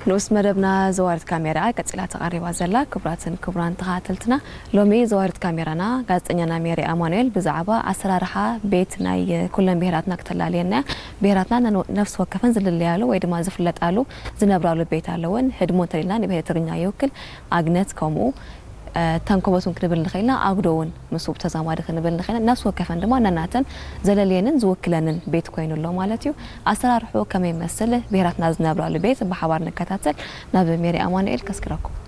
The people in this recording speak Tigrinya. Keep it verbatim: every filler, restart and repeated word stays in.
نوس مدبنا زوارت كاميرا قصيلا تقريبا زلا كبراتن كبران تخاتلتنا لومي زوارت كاميرانا غازطኛና ميري امانويل بزعبا اسرارها بيت ناي كلن بهراتنا كتلالينا بهراتنا نفس وكفن زلليالو ወይ ድማ ዝፍለጣሉ ዝነብራሉ ቤት ኣለውን ህድሞን ተሪና ንብሄር ትግርኛ ይውክል አግነት ከሙ ታንኮበቱን ክንብል ንኸይልና አግዶውን መስብ ተዛማደ ክንብል ንኸይልና ነፍስ ወከፈን ድማ ናናተን ዘለልየንን ዝወክለንን ቤት ኮይኑሎ ማለት እዩ አሰራርሑ ከመይ መስል ብሄራትና ዝነብራሉ ቤት በሐባር ንከታተል ናብ ሜሪ አማኑኤል ከስክራኩ